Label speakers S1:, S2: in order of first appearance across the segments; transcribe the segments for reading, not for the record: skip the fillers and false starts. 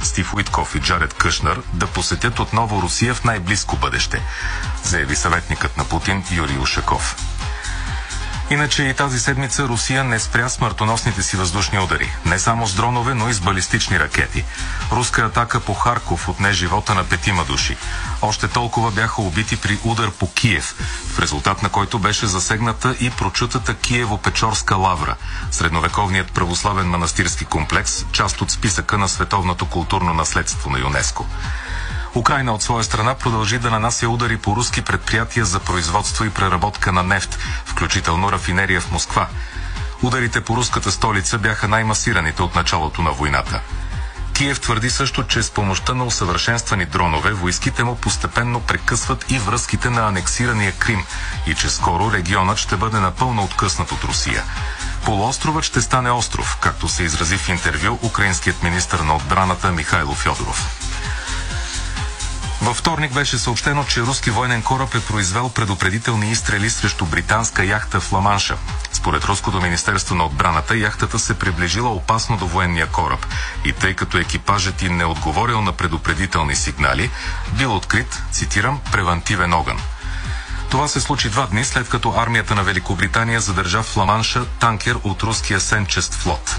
S1: Стив Уитков и Джаред Кушнер да посетят отново Русия в най-близко бъдеще, заяви съветникът на Путин Юрий Ушаков. Иначе и тази седмица Русия не спря смъртоносните си въздушни удари. Не само с дронове, но и с балистични ракети. Руска атака по Харков отне живота на 5 души. Още толкова бяха убити при удар по Киев, в резултат на който беше засегната и прочутата Киево-Печорска лавра, средновековният православен манастирски комплекс, част от списъка на световното културно наследство на ЮНЕСКО. Украйна от своя страна продължи да нанася удари по руски предприятия за производство и преработка на нефт, включително рафинерия в Москва. Ударите по руската столица бяха най-масираните от началото на войната. Киев твърди също, че с помощта на усъвършенствани дронове войските му постепенно прекъсват и връзките на анексирания Крим и че скоро регионът ще бъде напълно откъснат от Русия. Полуостровът ще стане остров, както се изрази в интервю украинският министър на отбраната Михайло Фьодоров. Във вторник беше съобщено, че руски военен кораб е произвел предупредителни изстрели срещу британска яхта в Ла-Манша. Според руското министерство на отбраната, яхтата се приближила опасно до военния кораб и тъй като екипажът им не отговорил на предупредителни сигнали, бил открит, цитирам, превантивен огън. Това се случи 2 дни след като армията на Великобритания задържа в Ла-Манша танкер от руския сенчест флот.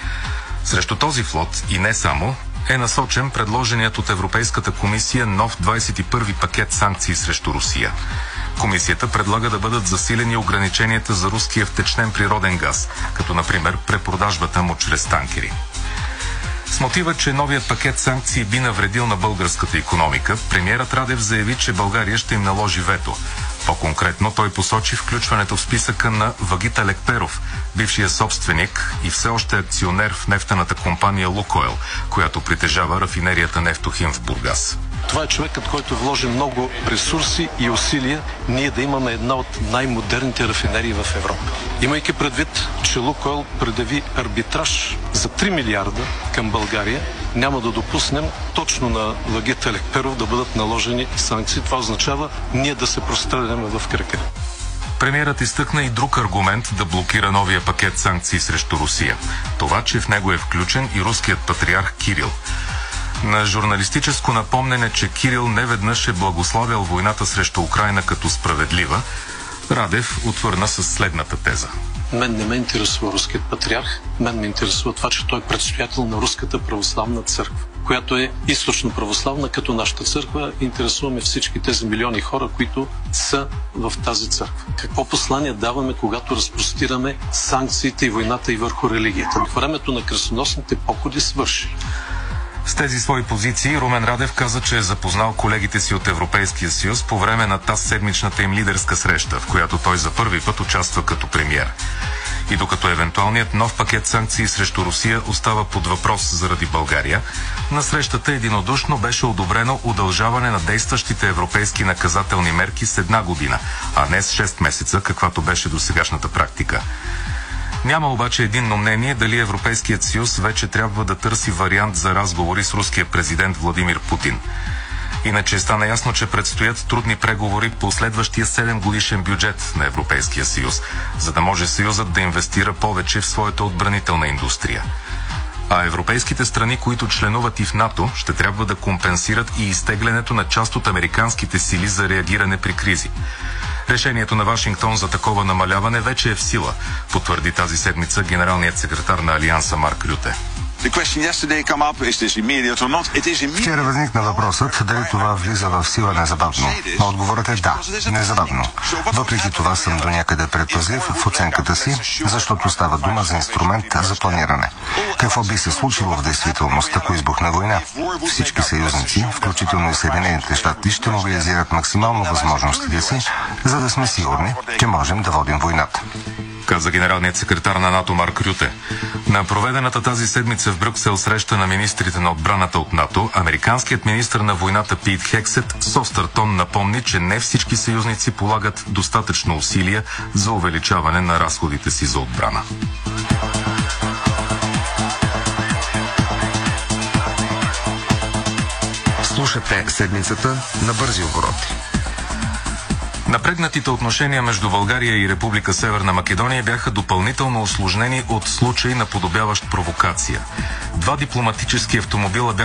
S1: Срещу този флот и не само е насочен предложеният от Европейската комисия нов 21-ви пакет санкции срещу Русия. Комисията предлага да бъдат засилени ограниченията за руския втечнен природен газ, като например препродажбата му чрез танкери. С мотива, че новият пакет санкции би навредил на българската икономика, премиерът Радев заяви, че България ще им наложи вето. По-конкретно той посочи включването в списъка на Вагита Лекперов, бившия собственик и все още акционер в нефтената компания Лукойл, която притежава рафинерията Нефтохим в Бургас.
S2: Това е човекът, който вложи много ресурси и усилия ние да имаме една от най-модерните рафинерии в Европа. Имайки предвид, че Лукойл предяви арбитраж за 3 милиарда към България, няма да допуснем точно на Вагита Лекперов да бъдат наложени санкции. Това означава ние да се простреляме в крака.
S1: Премиерът изтъкна и друг аргумент да блокира новия пакет санкции срещу Русия. Това, че в него е включен и руският патриарх Кирил. На журналистическо напомнене, че Кирил неведнъж е благославял войната срещу Украйна като справедлива, Радев отвърна със следната теза.
S2: Мен не ме интересува руският патриарх, мен ме интересува това, че той е предстоятел на Руската православна църква, която е източно православна, като нашата църква. Интересуваме всички тези милиони хора, които са в тази църква. Какво послание даваме, когато разпростираме санкциите и войната и върху религията? Времето на кръстоносните походи свърши.
S1: С тези свои позиции Румен Радев каза, че е запознал колегите си от Европейския съюз по време на тази седмичната им лидерска среща, в която той за първи път участва като премиер. И докато евентуалният нов пакет санкции срещу Русия остава под въпрос заради България, на срещата единодушно беше одобрено удължаване на действащите европейски наказателни мерки с 1 година, а не с 6 месеца, каквато беше досегашната практика. Няма обаче единно мнение дали Европейският съюз вече трябва да търси вариант за разговори с руския президент Владимир Путин. Иначе стана ясно, че предстоят трудни преговори по следващия 7-годишен бюджет на Европейския съюз, за да може съюзът да инвестира повече в своята отбранителна индустрия. А европейските страни, които членуват и в НАТО, ще трябва да компенсират и изтеглянето на част от американските сили за реагиране при кризи. Решението на Вашингтон за такова намаляване вече е в сила, потвърди тази седмица генералният секретар на Алианса Марк Рюте.
S3: Вчера възникна въпросът дали това влиза в сила незабавно. Отговорът е да, незабавно. Въпреки това съм до някъде предпазлив в оценката си, защото става дума за инструмент за планиране. Какво би се случило в действителност, ако избухне война? Всички съюзници, включително и Съединените щати, ще мобилизират максимално възможностите си, за да сме сигурни, че можем да водим войната,
S1: каза генералният секретар на НАТО Марк Рюте. На проведената тази седмица в Брюксел среща на министрите на отбраната от НАТО, американският министър на войната Пит Хексет с остър тон напомни, че не всички съюзници полагат достатъчно усилия за увеличаване на разходите си за отбрана.
S4: Слушате седмицата на бързи обороти.
S1: Напрегнатите отношения между България и Република Северна Македония бяха допълнително усложнени от случай наподобяващ провокация. 2 дипломатически автомобила бяха